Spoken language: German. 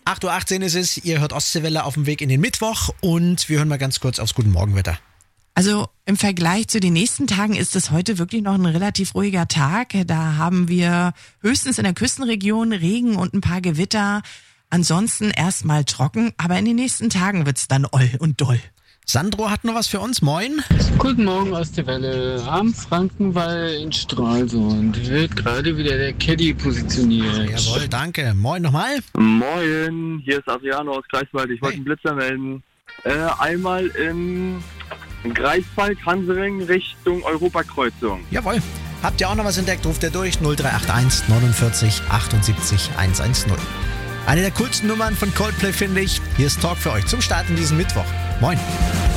8:18 Uhr ist es, ihr hört Ostseewelle auf dem Weg in den Mittwoch und wir hören mal ganz kurz aufs Guten Morgenwetter. Also im Vergleich zu den nächsten Tagen ist es heute wirklich noch ein relativ ruhiger Tag. Da haben wir höchstens in der Küstenregion Regen und ein paar Gewitter. Ansonsten erstmal trocken, aber in den nächsten Tagen wird's dann oll und doll. Sandro hat noch was für uns. Moin. Guten Morgen aus der Welle am Frankenwall in Stralsund. Wird gerade wieder der Caddy positioniert. Jawohl, danke. Moin nochmal. Moin, hier ist Adriano aus Greifswald. Ich wollte einen Blitzer melden. Einmal in Greifswald, Hansering, Richtung Europakreuzung. Jawohl. Habt ihr auch noch was entdeckt? Ruft ihr durch 0381 49 78 110. Eine der coolsten Nummern von Coldplay, finde ich. Hier ist Talk für euch zum Start in diesem Mittwoch. Moin.